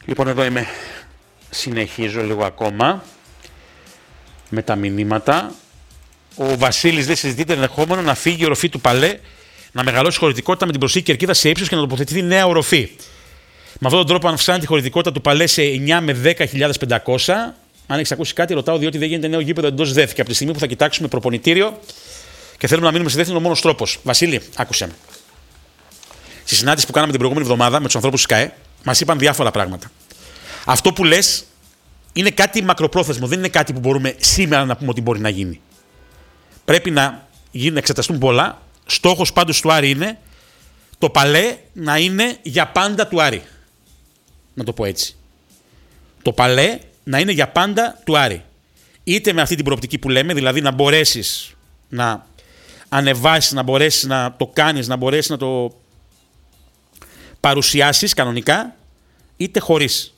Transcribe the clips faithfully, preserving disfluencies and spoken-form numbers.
Λοιπόν, εδώ είμαι. Συνεχίζω λίγο ακόμα με τα μηνύματα. Ο Βασίλης δεν συζητείται ενδεχόμενο να φύγει η οροφή του Παλέ, να μεγαλώσει χωρητικότητα με την προσοχή κερκίδα σε ύψος και να τοποθετηθεί νέα οροφή. Με αυτόν τον τρόπο αυξάνει τη χωρητικότητα του Παλέ σε εννιά με δέκα χιλιάδες πεντακόσια. Αν έχεις ακούσει κάτι, ρωτάω, διότι δεν γίνεται νέο γήπεδο εντός ΔΕΘ. Και από τη στιγμή που θα κοιτάξουμε προπονητήριο και θέλουμε να μείνουμε στη ΔΕΘ, είναι ο μόνος τρόπος. Βασίλη, άκουσε με. Στη συνάντηση που κάναμε την προηγούμενη εβδομάδα με τους ανθρώπους της ΚΑΕ, μας είπαν διάφορα πράγματα. Αυτό που λες είναι κάτι μακροπρόθεσμο, δεν είναι κάτι που μπορούμε σήμερα να πούμε ότι μπορεί να γίνει. Πρέπει να, γίνει, να εξεταστούν πολλά. Στόχος πάντως του Άρη είναι το Παλέ να είναι για πάντα του Άρη. Να το πω έτσι. Το Παλέ να είναι για πάντα του Άρη. Είτε με αυτή την προοπτική που λέμε, δηλαδή να μπορέσεις να ανεβάσεις, να μπορέσεις να το κάνεις, να μπορέσεις να το παρουσιάσεις κανονικά, είτε χωρίς.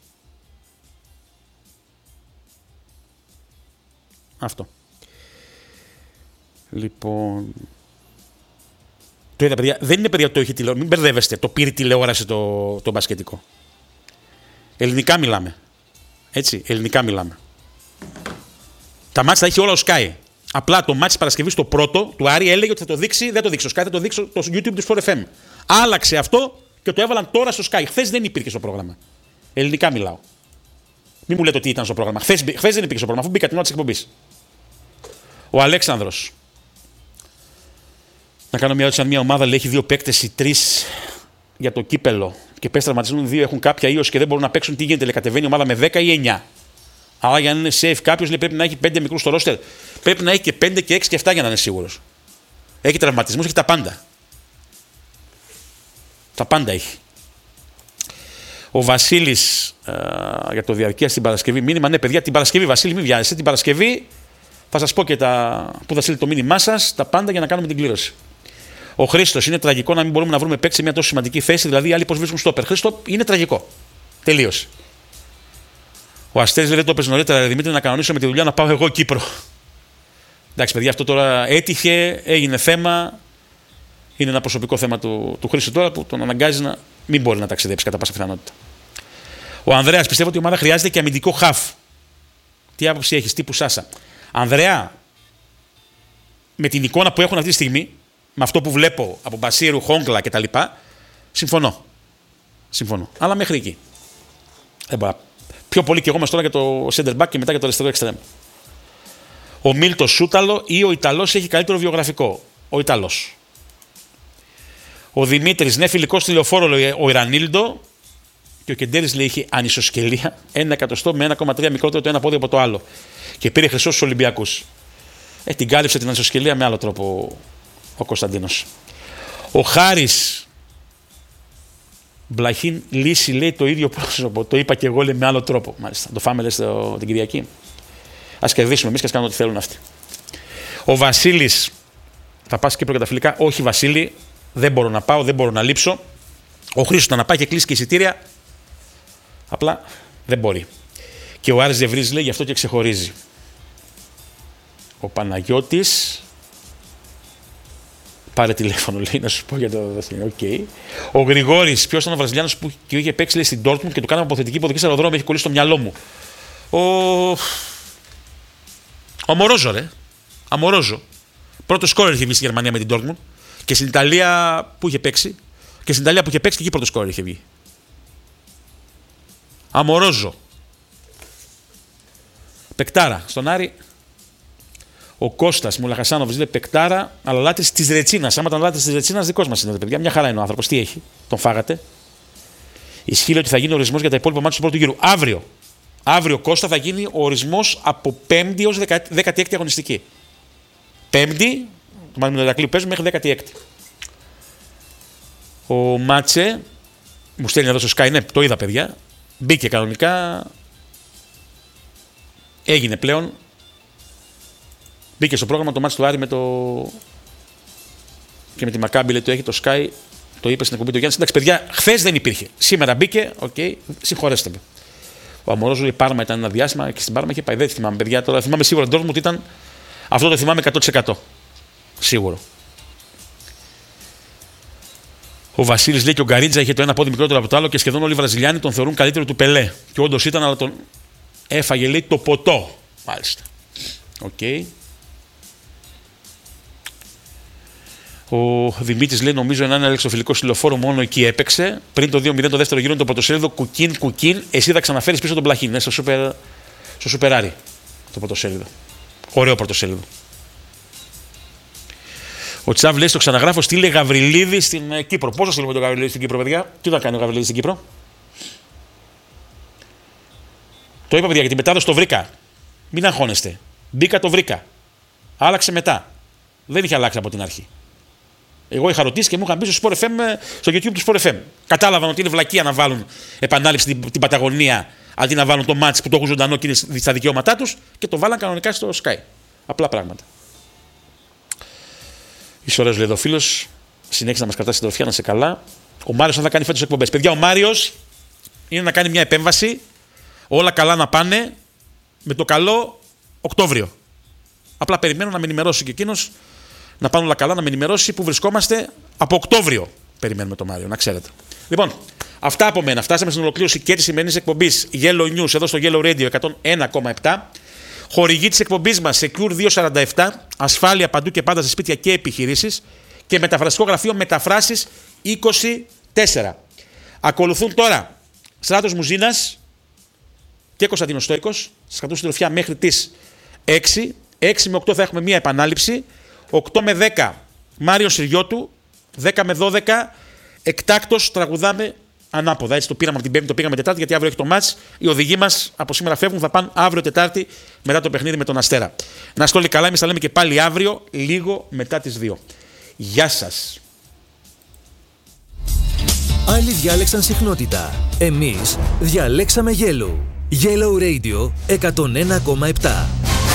Αυτό. Λοιπόν. Το είδα, παιδιά. Δεν είναι παιδιά που το είχε τηλεόραση. Μην μπερδεύεστε. Το πήρε τηλεόραση το, το μπασκετικό. Ελληνικά μιλάμε. Έτσι. Ελληνικά μιλάμε. Τα μάτς τα είχε όλα ο Sky. Απλά το μάτς της Παρασκευής το πρώτο του Άρη έλεγε ότι θα το δείξει. Δεν το δείξει ο Sky, θα το δείξει το YouTube του Sport εφ εμ. Άλλαξε αυτό και το έβαλαν τώρα στο Sky. Χθες δεν υπήρχε στο πρόγραμμα. Ελληνικά μιλάω. Μην μου λέτε ότι ήταν στο πρόγραμμα. Χθες, χθες δεν υπήρχε στο πρόγραμμα, αφού μπήκα την ώρα της εκπομπής. Ο Αλέξανδρος. Να κάνω μια ερώτηση: αν μια ομάδα λέει έχει δύο παίκτες ή τρεις για το κύπελο και πες τραυματισμοί δύο έχουν κάποια ίωση και δεν μπορούν να παίξουν, τι γίνεται? Λέει, κατεβαίνει η ομάδα με δέκα ή εννιά. Αλλά για να είναι safe, κάποιος λέει πρέπει να έχει πέντε μικρούς στο roster. Πρέπει να έχει και πέντε και έξι και επτά για να είναι σίγουρος. Έχει τραυματισμούς, έχει τα πάντα. Τα πάντα έχει. Ο Βασίλης ε, για το διαρκεία στην Παρασκευή. Μήνυμα, ναι, παιδιά, την Παρασκευή, Βασίλη, μην βιάζεσαι. Την Παρασκευή θα σας πω και τα, που θα στείλει το μήνυμά σας, τα πάντα για να κάνουμε την κλήρωση. Ο Χρήστος, είναι τραγικό να μην μπορούμε να βρούμε παίκτη σε μια τόσο σημαντική θέση, δηλαδή οι άλλοι πώς βρίσκουν στόπερ. Χρήστο, είναι τραγικό. Τελείωσε. Ο Αστέρης δεν το έπαιζε νωρίτερα, Δημήτρη, να κανονίσω με τη δουλειά να πάω εγώ Κύπρο. Εντάξει, παιδιά, αυτό τώρα έτυχε, έγινε θέμα. Είναι ένα προσωπικό θέμα του, του Χρήστου τώρα που τον αναγκάζει να μην μπορεί να ταξιδέψει κατά πάσα πιθανότητα. Ο Ανδρέας, πιστεύω ότι η ομάδα χρειάζεται και αμυντικό χαφ. Τι άποψη έχεις, τύπου Σάσα? Ανδρέα, με την εικόνα που έχουν αυτή τη στιγμή, με αυτό που βλέπω από Μπασίρου, Χόγκλα κτλ., συμφωνώ. Συμφωνώ. Αλλά μέχρι εκεί. Δεν μπορώ. Πιο πολύ και εγώ μας τώρα για το center back και μετά για το αριστερό εξτρέμ. Ο Μίλτο Σούταλο ή ο Ιταλός έχει καλύτερο βιογραφικό? Ο Ιταλός. Ο Δημήτρης, ναι, φιλικό στη Λεωφόρο, λέει ο Ιρανίλντο. Και ο Κεντέρης λέει είχε ανισοσκελία, ένα εκατοστό με ένα κόμμα τρία μικρότερο το ένα πόδι από το άλλο. Και πήρε χρυσό στους Ολυμπιακούς. Ε, την κάλυψε την ανισοσκελία με άλλο τρόπο ο Κωνσταντίνος. Ο Χάρης, Μπλαχίν λύση, λέει το ίδιο πρόσωπο. Το είπα και εγώ, λέει, με άλλο τρόπο. Μάλιστα. Το φάμε, λες, το, την Κυριακή. Ας κερδίσουμε εμείς και ας κάνουμε ό,τι θέλουν αυτοί. Ο Βασίλης, θα πας Κύπρο για τα φιλικά? Όχι, Βασίλη, δεν μπορώ να πάω, δεν μπορώ να λείψω. Ο Χρήστος να πάει και κλείσει και εισιτήρια. Απλά δεν μπορεί. Και ο Άρης Ζευρής λέει γι' αυτό και ξεχωρίζει. Ο Παναγιώτης, πάρε τηλέφωνο, λέει, να σου πω για το Δαθήνιο. Okay. Ο Γρηγόρης, ποιος ήταν ο Βραζιλιάνος που είχε παίξει, λέει, στην Dortmund και του κάναμε αποθετική υποδοχή σε αεροδρόμιο, έχει κολλήσει στο μυαλό μου. Ο. Ο Μορόζο, ρε. Αμορόζο. Πρώτο σκόρερ είχε βγει στη Γερμανία με την Dortmund και στην Ιταλία που είχε παίξει. Και στην Ιταλία που είχε παίξει και εκεί πρώτο σκόρερ είχε βγει. Αμορόζο. Πεκτάρα. Στον Άρη. Ο Κώστας Μουλαχασάνοβης λέει Πεκτάρα, αλλά λάτρης της Ρετσίνας. Άμα ήταν λάτρης της Ρετσίνας, δικός μας είναι, παιδιά. Μια χαρά είναι ο άνθρωπος. Τι έχει? Τον φάγατε? Ισχύει ότι θα γίνει ορισμός για τα υπόλοιπα μάτια του πρώτου γύρου. Αύριο. Αύριο, Κώστα, θα γίνει ο ορισμός από πέμπτη έως δέκατη έκτη αγωνιστική. Πέμπτη, το μάτι με τον Ηρακλή παίζουμε μέχρι δέκατη έκτη. Ο Μάτσε μου στέλνει εδώ στο Sky, ναι, το είδα, παιδιά. Μπήκε κανονικά. Έγινε πλέον. Μπήκε στο πρόγραμμα το μάτς του Άρη με το. Και με τη Μακάμπη, λέει, το έχει το Sky. Το είπε στην εκπομπή του Γιάννη. Εντάξει, παιδιά, χθες δεν υπήρχε. Σήμερα μπήκε, οκ, okay, συγχωρέστε με. Ο Αμορόζο, η Πάρμα ήταν ένα διάστημα και στην Πάρμα είχε πάει. Δεν θυμάμαι, παιδιά. Τώρα θυμάμαι σίγουρα τον Dortmund ήταν. Αυτό το θυμάμαι εκατό τοις εκατό. Σίγουρο. Ο Βασίλης λέει και ο Γκαρίτζα είχε το ένα πόδι μικρότερο από το άλλο και σχεδόν όλοι οι Βραζιλιάνοι τον θεωρούν καλύτερο του Πελέ. Και όντως ήταν, αλλά τον έφαγε, λέει, το ποτό. Μάλιστα. Οκ. Okay. Ο Δημήτρης λέει: νομίζω ένα αλεξοφιλικό συλλοφόρο μόνο εκεί έπαιξε. Πριν το δύο μηδέν το δεύτερο γύρο είναι το πρωτοσέλιδο. Κουκίν, κουκίν. Εσύ θα ξαναφέρεις πίσω τον Πλαχίν. Ναι, στο σούπερ, στο σουπεράρι το πρωτοσέλιδο. Ωραίο πρωτοσέλιδο. Ο Τσάβ λέει: στο ξαναγράφω, στείλε Γαβριλίδη στην ε, Κύπρο. Πώς θα στείλουμε τον Γαβριλίδη στην Κύπρο, παιδιά? Τι θα κάνει ο Γαβριλίδη στην Κύπρο? Το είπα, παιδιά, γιατί μετάδοση το βρήκα. Μην αγχώνεστε. Μπήκα, το βρήκα. Άλλαξε μετά. Δεν είχε αλλάξει από την αρχή. Εγώ είχα ρωτήσει και μου είχαν πει στο, εφ εμ, στο YouTube του Sport εφ εμ. Κατάλαβαν ότι είναι βλακεία να βάλουν επανάληψη την, την Παταγωνία αντί να βάλουν το μάτς που το έχουν ζωντανό και είναι στα δικαιώματά τους και το βάλαν κανονικά στο Sky. Απλά πράγματα. Είσαι ωραίος, λέει εδώ ο φίλος. Συνέχισε να μας κρατάς συντροφιά, να σε καλά. Ο Μάριος αν θα κάνει φέτος εκπομπές. Παιδιά, ο Μάριος είναι να κάνει μια επέμβαση. Όλα καλά να πάνε. Με το καλό Οκτώβριο. Απλά περιμένω να με ενημερώσει και εκείνος. Να πάνε όλα καλά, να με ενημερώσει που βρισκόμαστε από Οκτώβριο. Περιμένουμε τον Μάριο, να ξέρετε. Λοιπόν, αυτά από μένα. Φτάσαμε στην ολοκλήρωση και τη σημερινής εκπομπής Yellow News εδώ στο Yellow Radio εκατόν ένα κόμμα επτά. Χορηγή της εκπομπής μας Secure διακόσια σαράντα επτά. Ασφάλεια παντού και πάντα σε σπίτια και επιχειρήσεις. Και μεταφραστικό γραφείο Μεταφράσεις είκοσι τέσσερα. Ακολουθούν τώρα Στράτος Μουζίνας και Κωνσταντίνος Στόικος. Σας κρατούν συντροφιά μέχρι τις έξι. έξι με οκτώ θα έχουμε μία επανάληψη. οκτώ με δέκα Μάριο Συριώτου. δέκα με δώδεκα εκτάκτος τραγουδάμε ανάποδα. Έτσι το πήραμε από την Πέμπτη, το πήγαμε Τετάρτη, γιατί αύριο έχει το μάτς. Οι οδηγοί μας από σήμερα φεύγουν, θα πάνε αύριο Τετάρτη μετά το παιχνίδι με τον Αστέρα. Να είστε όλοι καλά, εμείς θα λέμε και πάλι αύριο, λίγο μετά τις δύο. Γεια σας. Άλλοι διάλεξαν συχνότητα. Εμείς διαλέξαμε Yellow. Yellow Radio εκατόν ένα κόμμα επτά.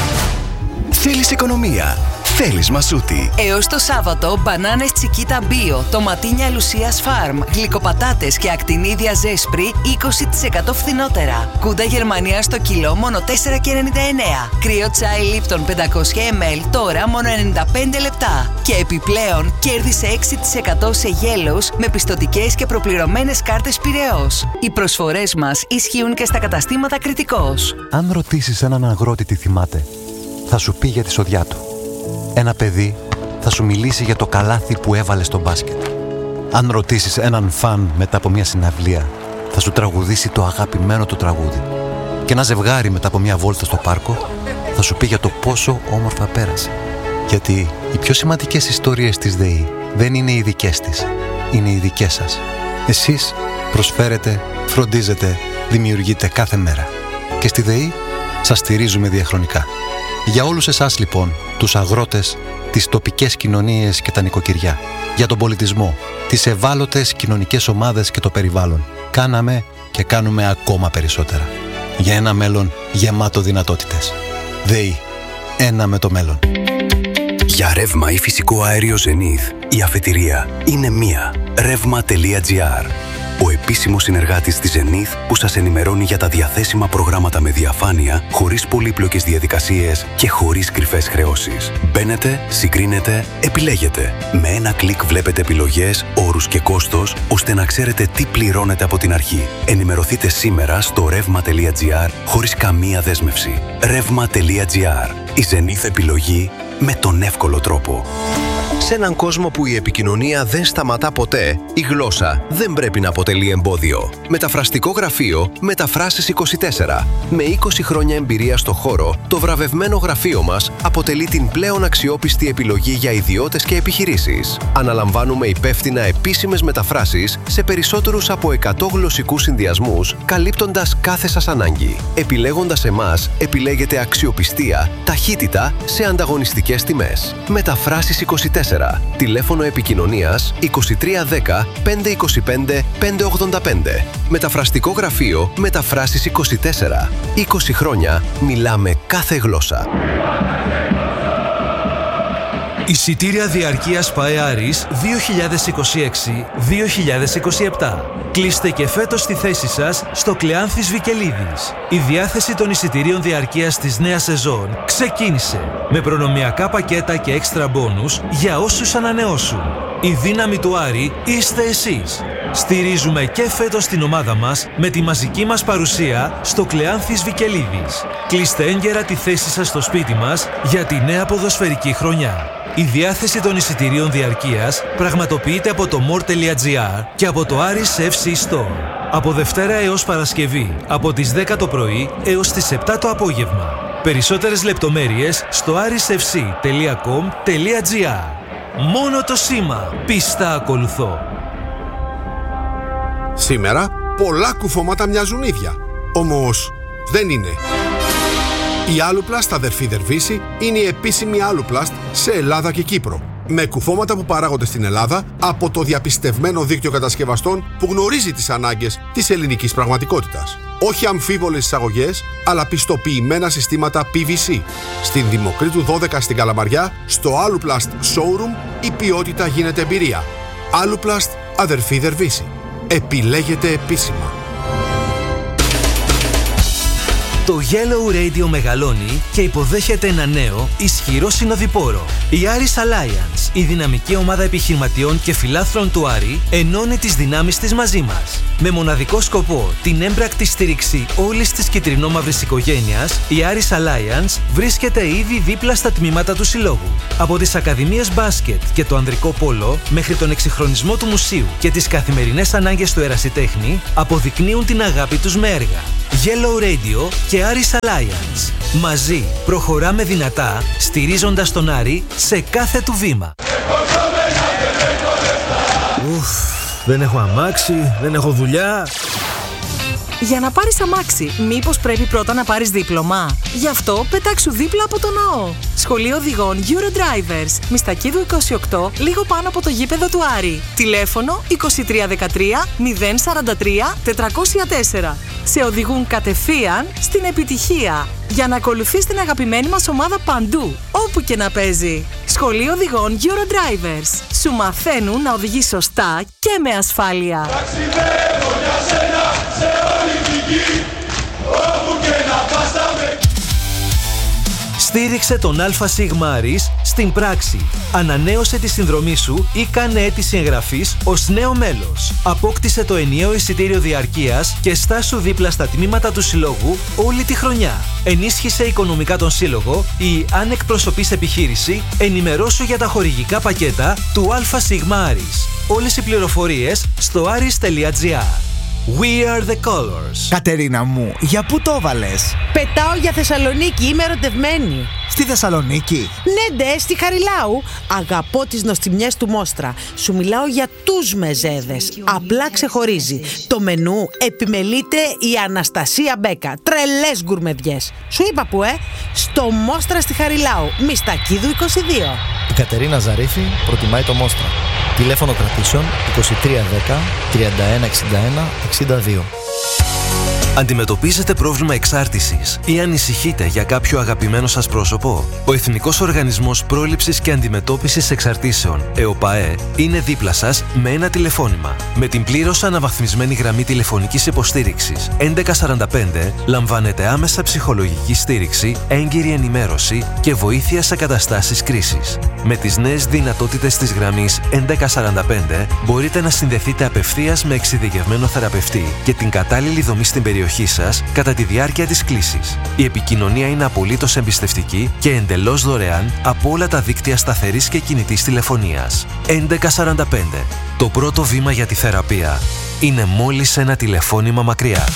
Θέλεις οικονομία. Θέλεις μασούτη. Έως το Σάββατο, μπανάνες Τσικίτα Μπίο, τοματίνια Λουσίας Φάρμ, γλυκοπατάτες και ακτινίδια Ζέσπρι είκοσι τοις εκατό φθηνότερα. Κούντα Γερμανία στο κιλό μόνο τέσσερα και ενενήντα εννέα. Κρύο τσάι Λίπτον πεντακόσια μιλιλίτρα τώρα μόνο ενενήντα πέντε λεπτά. Και επιπλέον κέρδισε έξι τοις εκατό σε γέλος με πιστωτικές και προπληρωμένες κάρτες Πειραιώς. Οι προσφορές μας ισχύουν και στα καταστήματα Κρητικός. Αν ρωτήσεις έναν αγρότη τι θυμάται, θα σου πει για τη σοδιά του. Ένα παιδί θα σου μιλήσει για το καλάθι που έβαλε στο μπάσκετ. Αν ρωτήσεις έναν φαν μετά από μια συναυλία, θα σου τραγουδήσει το αγαπημένο του τραγούδι. Και ένα ζευγάρι μετά από μια βόλτα στο πάρκο θα σου πει για το πόσο όμορφα πέρασε. Γιατί οι πιο σημαντικές ιστορίες της ΔΕΗ δεν είναι οι δικές της, είναι οι δικές σας. Εσείς προσφέρετε, φροντίζετε, δημιουργείτε κάθε μέρα. Και στη ΔΕΗ σας στηρίζουμε διαχρονικά. Για όλους εσάς λοιπόν, τους αγρότες, τις τοπικές κοινωνίες και τα νοικοκυριά, για τον πολιτισμό, τις ευάλωτες κοινωνικές ομάδες και το περιβάλλον, κάναμε και κάνουμε ακόμα περισσότερα. Για ένα μέλλον γεμάτο δυνατότητες. ΔΕΗ. Ένα με το μέλλον. Για ρεύμα ή φυσικό αέριο Zenith, η αφετηρία είναι μία. ρεύμα τελεία τζι άρ. Ο επίσημος συνεργάτης της Zenith που σας ενημερώνει για τα διαθέσιμα προγράμματα με διαφάνεια, χωρίς πολύπλοκες διαδικασίες και χωρίς κρυφές χρεώσεις. Μπαίνετε, συγκρίνετε, επιλέγετε. Με ένα κλικ βλέπετε επιλογές, όρους και κόστος, ώστε να ξέρετε τι πληρώνετε από την αρχή. Ενημερωθείτε σήμερα στο ρεύμα τελεία τζι άρ χωρίς καμία δέσμευση. ρεύμα τελεία τζι άρ. Η Zenith επιλογή με τον εύκολο τρόπο. Σε έναν κόσμο που η επικοινωνία δεν σταματά ποτέ, η γλώσσα δεν πρέπει να αποτελεί εμπόδιο. Μεταφραστικό γραφείο Μεταφράσεις είκοσι τέσσερα. Με είκοσι χρόνια εμπειρία στο χώρο, το βραβευμένο γραφείο μας αποτελεί την πλέον αξιόπιστη επιλογή για ιδιώτες και επιχειρήσεις. Αναλαμβάνουμε υπεύθυνα επίσημες μεταφράσεις σε περισσότερους από εκατό γλωσσικούς συνδυασμούς, καλύπτοντας κάθε σας ανάγκη. Επιλέγοντας εμάς, επιλέγετε αξιοπιστία, ταχύτητα σε ανταγωνιστικές τιμές. Μεταφράσεις είκοσι τέσσερα. Τηλέφωνο επικοινωνίας είκοσι τρία δέκα πεντακόσια είκοσι πέντε πεντακόσια ογδόντα πέντε. Μεταφραστικό γραφείο Μεταφράσεις είκοσι τέσσερα. είκοσι χρόνια μιλάμε κάθε γλώσσα. Εισιτήρια διαρκείας ΠΑΕ Άρης δύο χιλιάδες είκοσι έξι δύο χιλιάδες είκοσι επτά. Κλείστε και φέτος τη θέση σας στο Κλεάνθης Βικελίδης. Η διάθεση των εισιτηρίων διαρκείας της νέας σεζόν ξεκίνησε με προνομιακά πακέτα και έξτρα μπόνους για όσους ανανεώσουν. Η δύναμη του Άρη είστε εσείς. Στηρίζουμε και φέτος την ομάδα μας με τη μαζική μας παρουσία στο Κλεάνθης Βικελίδης. Κλείστε έγκαιρα τη θέση σας στο σπίτι μας για τη νέα ποδοσφαιρική χρονιά. Η διάθεση των εισιτηρίων διαρκείας πραγματοποιείται από το more τελεία gr και από το Άρης εφ σι Store. Από Δευτέρα έως Παρασκευή, από τις δέκα το πρωί έως τις επτά το απόγευμα. Περισσότερες λεπτομέρειες στο arisfc τελεία com τελεία gr. Μόνο το σήμα πιστά ακολουθώ. Σήμερα πολλά κουφώματα μοιάζουν ίδια. Όμως δεν είναι. Η Aluplast αδερφή Δερβίση είναι η επίσημη Aluplast σε Ελλάδα και Κύπρο. Με κουφώματα που παράγονται στην Ελλάδα από το διαπιστευμένο δίκτυο κατασκευαστών που γνωρίζει τις ανάγκες της ελληνικής πραγματικότητας. Όχι αμφίβολες εισαγωγές, αλλά πιστοποιημένα συστήματα πι βι σι. Στην Δημοκρίτου δώδεκα στην Καλαμαριά, στο Aluplast Showroom, η ποιότητα γίνεται εμπειρία. Aluplast αδερφή Δερβίση. Επιλέγετε επίσημα. Το Yellow Radio μεγαλώνει και υποδέχεται ένα νέο, ισχυρό συνοδοιπόρο. Η Aris Alliance, η δυναμική ομάδα επιχειρηματιών και φιλάθλων του Άρη, ενώνει τις δυνάμεις της μαζί μας. Με μοναδικό σκοπό την έμπρακτη στήριξη όλης της κυτρινόμαυρης οικογένειας, η Aris Alliance βρίσκεται ήδη δίπλα στα τμήματα του συλλόγου. Από τις ακαδημίες μπάσκετ και το ανδρικό πόλο, μέχρι τον εξυγχρονισμό του μουσείου και τις καθημερινές ανάγκες του ερασιτέχνη, αποδεικνύουν την αγάπη τους με έργα. Yellow Radio και Aris Alliance. Μαζί προχωράμε δυνατά, στηρίζοντας τον Άρη σε κάθε του βήμα. Ουφ, δεν έχω αμάξι, δεν έχω δουλειά. Για να πάρεις αμάξι, μήπως πρέπει πρώτα να πάρεις δίπλωμα? Γι' αυτό πετάξου δίπλα από το ναό. Σχολείο οδηγών Eurodrivers, Μιστακίδου είκοσι οκτώ, λίγο πάνω από το γήπεδο του Άρη. Τηλέφωνο είκοσι τρία δεκατρία μηδέν σαράντα τρία τετρακόσια τέσσερα. Σε οδηγούν κατευθείαν στην επιτυχία. Για να ακολουθείς την αγαπημένη μας ομάδα παντού, όπου και να παίζει. Σχολείο οδηγών Eurodrivers. Σου μαθαίνουν να οδηγείς σωστά και με ασφάλεια. Ταξιδεύω για σένα σε όλη την γη, όπου και να πας θα με... Στήριξε τον ΑΣ Άρης στην πράξη. Ανανέωσε τη συνδρομή σου ή κάνε αίτηση εγγραφής ως νέο μέλος. Απόκτησε το ενιαίο εισιτήριο διαρκείας και στάσου δίπλα στα τμήματα του συλλόγου όλη τη χρονιά. Ενίσχυσε οικονομικά τον σύλλογο ή αν εκπροσωπείς επιχείρηση, ενημερώσου για τα χορηγικά πακέτα του ΑΣ Άρης. Όλες οι πληροφορίες στο aris τελεία gr. We are the colors. Κατερίνα μου, για πού το έβαλες? Πετάω για Θεσσαλονίκη, είμαι ερωτευμένη. Στη Θεσσαλονίκη? Ναι, ντε, στη Χαριλάου. Αγαπώ τις νοστιμιές του Μόστρα. Σου μιλάω για τους μεζέδες. Απλά ξεχωρίζει. Το μενού επιμελείται η Αναστασία Μπέκα. Τρελές γκουρμεδιές. Σου είπα που, ε? Στο Μόστρα στη Χαριλάου. Μιστακίδου είκοσι δύο. Η Κατερίνα Ζαρίφη προτιμάει το Μόστρα. Τηλέφωνο κρατήσεων είκοσι τρία δέκα τριάντα ένα εξήντα ένα εξήντα δύο. Αντιμετωπίζετε πρόβλημα εξάρτησης ή ανησυχείτε για κάποιο αγαπημένο σας πρόσωπο? Ο Εθνικός Οργανισμός Πρόληψης και Αντιμετώπισης Εξαρτήσεων, ΕΟΠΑΕ, είναι δίπλα σας με ένα τηλεφώνημα. Με την πλήρως αναβαθμισμένη γραμμή τηλεφωνικής υποστήριξης έντεκα σαράντα πέντε λαμβάνετε άμεσα ψυχολογική στήριξη, έγκυρη ενημέρωση και βοήθεια σε καταστάσεις κρίσης. Με τις νέες δυνατότητες της γραμμής έντεκα σαράντα πέντε μπορείτε να συνδεθείτε απευθείας με εξειδικευμένο θεραπευτή και την κατάλληλη δομή στην περιοχή σας κατά τη διάρκεια της κλήσης. Η επικοινωνία είναι απολύτως εμπιστευτική και εντελώς δωρεάν από όλα τα δίκτυα σταθερής και κινητής τηλεφωνίας. έντεκα σαράντα πέντε. Το πρώτο βήμα για τη θεραπεία είναι μόλις ένα τηλεφώνημα μακριά.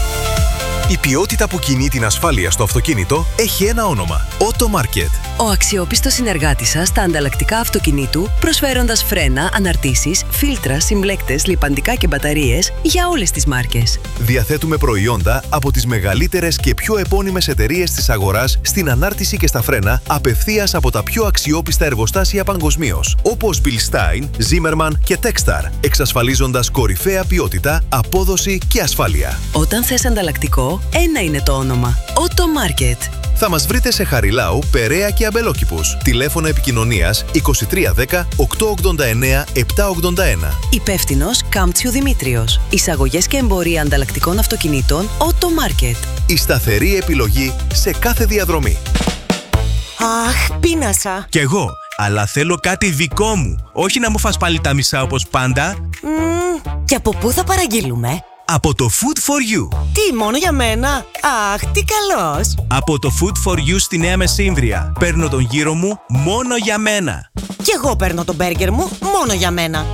Η ποιότητα που κινεί την ασφάλεια στο αυτοκίνητο έχει ένα όνομα. Automarket. Ο αξιόπιστος συνεργάτης σας στα ανταλλακτικά αυτοκινήτου, προσφέροντας φρένα, αναρτήσεις, φίλτρα, συμπλέκτες, λιπαντικά και μπαταρίες για όλες τις μάρκες. Διαθέτουμε προϊόντα από τις μεγαλύτερες και πιο επώνυμες εταιρείες της αγοράς στην ανάρτηση και στα φρένα απευθείας από τα πιο αξιόπιστα εργοστάσια παγκοσμίως, όπως Bilstein, Zimmermann και Techstar, εξασφαλίζοντας κορυφαία ποιότητα, απόδοση και ασφάλεια. Όταν θες ανταλλακτικό, ένα είναι το όνομα. Automarket. Θα μας βρείτε σε Χαριλάου, Περαία και Αμπελόκηπους. Τηλέφωνο επικοινωνίας είκοσι τρία δέκα οκτακόσια ογδόντα εννέα επτακόσια ογδόντα ένα. Υπεύθυνος Κάμπτσιου Δημήτριος. Εισαγωγές και εμπορία ανταλλακτικών αυτοκινήτων Auto Market. Η σταθερή επιλογή σε κάθε διαδρομή. Αχ, πείνασα. Κι εγώ, αλλά θέλω κάτι δικό μου. Όχι να μου φας πάλι τα μισά όπως πάντα. Mm, και από πού θα παραγγείλουμε? Από το Food for You. Τι, μόνο για μένα? Αχ, τι καλός. Από το Food for You στη Νέα Μεσύμβρια. Παίρνω τον γύρο μου μόνο για μένα. Κι εγώ παίρνω τον μπέργκερ μου μόνο για μένα.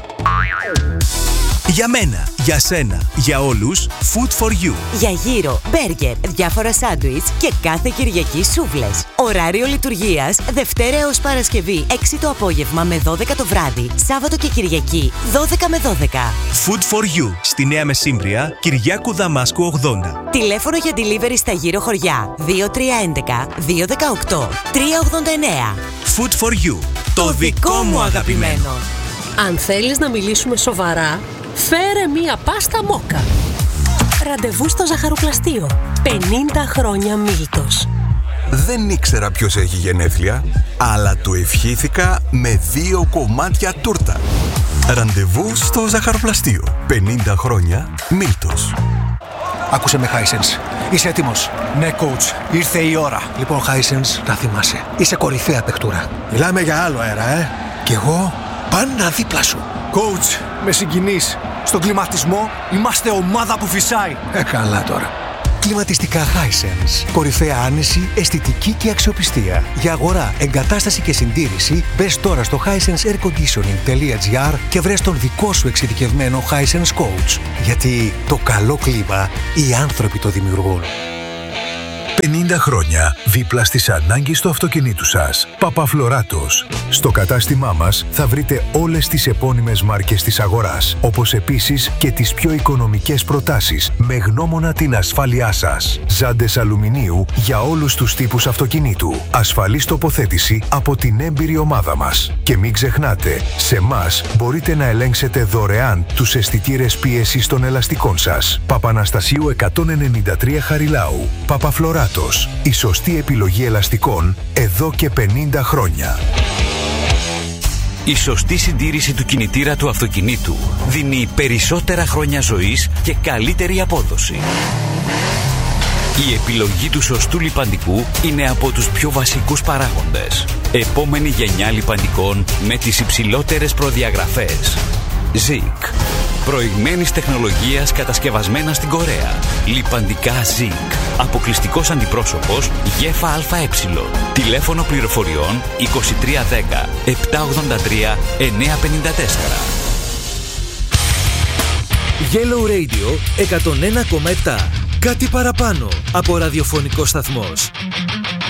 Για μένα, για σένα, για όλους, Food for You. Για γύρο, μπέργκερ, διάφορα σάντουιτς και κάθε Κυριακή σούβλες. Ωράριο λειτουργίας Δευτέρα έως Παρασκευή έξι το απόγευμα με δώδεκα το βράδυ. Σάββατο και Κυριακή δώδεκα με δώδεκα. Food for You στη Νέα Μεσύμβρια, Κυριάκου Δαμάσκου ογδόντα. Τηλέφωνο για delivery στα γύρω χωριά δύο τρία ένα ένα δύο ένα οκτώ τρία ογδόντα εννέα. Food for You. Το δικό μου αγαπημένο. Αν θέλεις να μιλήσουμε σοβαρά, φέρε μία πάστα μόκα. Ραντεβού στο ζαχαροπλαστείο. πενήντα χρόνια Μίλτος. Δεν ήξερα ποιος έχει γενέθλια, αλλά το ευχήθηκα με δύο κομμάτια τούρτα. Ραντεβού στο ζαχαροπλαστείο. πενήντα χρόνια Μίλτος. Άκουσε με, Hisense. Είσαι έτοιμος? Ναι, coach. Ήρθε η ώρα. Λοιπόν, Hisense, να θυμάσαι. Είσαι κορυφαία παιχτούρα. Μιλάμε για άλλο αέρα, ε. Κι εγώ πάντα δίπλα σου. Coach, με συγκινείς. Στον κλιματισμό είμαστε ομάδα που φυσάει. Ε, καλά τώρα. Κλιματιστικά Hisense. Κορυφαία άνεση, αισθητική και αξιοπιστία. Για αγορά, εγκατάσταση και συντήρηση, μπες τώρα στο hisense air conditioning τελεία gr και βρες τον δικό σου εξειδικευμένο Hisense Coach. Γιατί το καλό κλίμα, οι άνθρωποι το δημιουργούν. πενήντα χρόνια δίπλα στις ανάγκες του αυτοκινήτου σας. Παπαφλωράτος. Στο κατάστημά μας θα βρείτε όλες τις επώνυμες μάρκες της αγοράς, όπως επίσης και τις πιο οικονομικές προτάσεις με γνώμονα την ασφάλειά σας. Ζάντες αλουμινίου για όλους τους τύπους αυτοκινήτου. Ασφαλής τοποθέτηση από την έμπειρη ομάδα μας. Και μην ξεχνάτε, σε μας μπορείτε να ελέγξετε δωρεάν τους αισθητήρες πίεσης των ελαστικών σας. Παπαναστασίου εκατόν ενενήντα τρία Χαριλάου. Παπαφλωράτος. Η σωστή επιλογή ελαστικών εδώ και πενήντα χρόνια. Η σωστή συντήρηση του κινητήρα του αυτοκινήτου δίνει περισσότερα χρόνια ζωής και καλύτερη απόδοση. Η επιλογή του σωστού λιπαντικού είναι από τους πιο βασικούς παράγοντες. Επόμενη γενιά λιπαντικών με τις υψηλότερες προδιαγραφές. Zik. Προηγμένης τεχνολογίας κατασκευασμένα στην Κορέα. Λιπαντικά Zik. Αποκλειστικός αντιπρόσωπος γέφα ΑΕ. Τηλέφωνο πληροφοριών είκοσι τρία δέκα επτακόσια ογδόντα τρία εννιακόσια πενήντα τέσσερα. Yellow Radio εκατόν ένα κόμμα επτά. Κάτι παραπάνω από ραδιοφωνικό σταθμός.